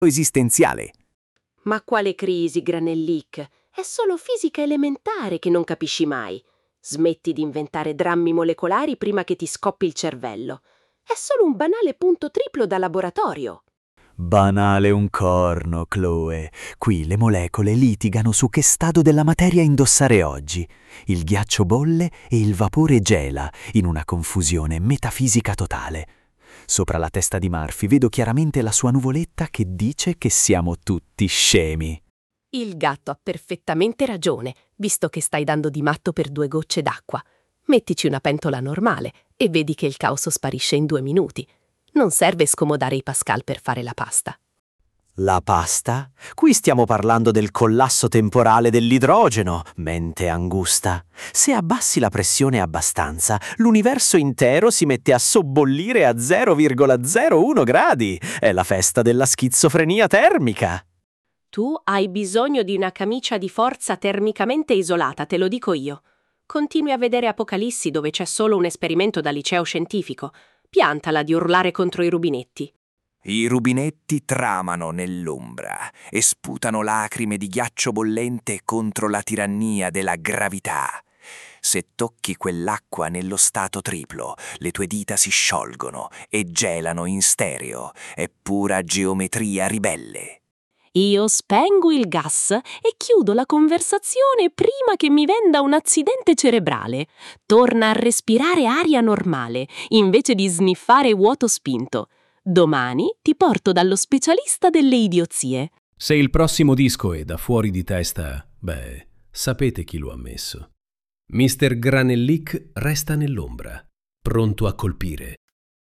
esistenziale. Ma quale crisi, Granellic? È solo fisica elementare che non capisci mai. Smetti di inventare drammi molecolari prima che ti scoppi il cervello. È solo un banale punto triplo da laboratorio. Banale un corno, Chloe. Qui le molecole litigano su che stato della materia indossare oggi. Il ghiaccio bolle e il vapore gela, in una confusione metafisica totale. Sopra la testa di Murphy vedo chiaramente la sua nuvoletta che dice che siamo tutti scemi. Il gatto ha perfettamente ragione, visto che stai dando di matto per 2 gocce d'acqua. Mettici una pentola normale e vedi che il caos sparisce in 2 minuti. Non serve scomodare i Pascal per fare la pasta. La pasta? Qui stiamo parlando del collasso temporale dell'idrogeno, mente angusta. Se abbassi la pressione abbastanza, l'universo intero si mette a sobbollire a 0,01 gradi. È la festa della schizofrenia termica. Tu hai bisogno di una camicia di forza termicamente isolata, te lo dico io. Continui a vedere Apocalissi dove c'è solo un esperimento da liceo scientifico. Piantala di urlare contro i rubinetti. I rubinetti tramano nell'ombra e sputano lacrime di ghiaccio bollente contro la tirannia della gravità. Se tocchi quell'acqua nello stato triplo, le tue dita si sciolgono e gelano in stereo. È pura geometria ribelle. Io spengo il gas e chiudo la conversazione prima che mi venda un accidente cerebrale. Torna a respirare aria normale, invece di sniffare vuoto spinto. Domani ti porto dallo specialista delle idiozie. Se il prossimo disco è da fuori di testa, beh, sapete chi lo ha messo. Mr. Granellic resta nell'ombra, pronto a colpire.